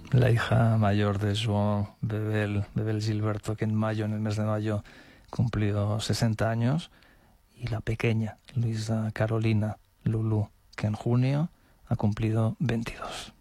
La hija mayor de Joan Bebel Gilberto, que en el mes de mayo, cumplió 60 años, y la pequeña, Luisa Carolina Lulú, que en junio ha cumplido 22.